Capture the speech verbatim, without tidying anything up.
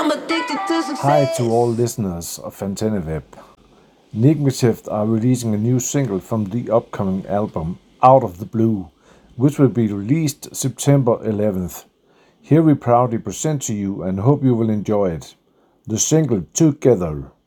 Hi to all listeners of Fanteneweb. Nigmative are releasing a new single from the upcoming album Out of the Blue, which will be released September eleventh. Here we proudly present to you and hope you will enjoy it. The single Together.